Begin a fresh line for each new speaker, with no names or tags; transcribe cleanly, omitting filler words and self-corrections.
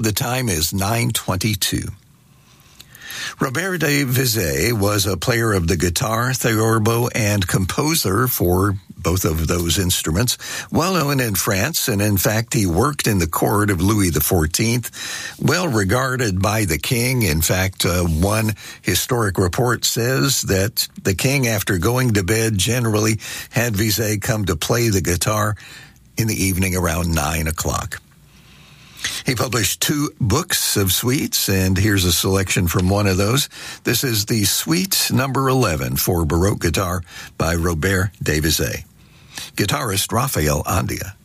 The time is 9:22. Robert de Vizet was a player of the guitar, theorbo, and composer for both of those instruments, well known in France, and in fact he worked in the court of Louis XIV, well regarded by the king. In fact, one historic report says that the king, after going to bed, generally had Vizet come to play the guitar in the evening around 9 o'clock. He published 2 books of suites, and here's a selection from one of those. This is the Suite number 11 for Baroque guitar by Robert de Vizet. Guitarist Rafael Andia.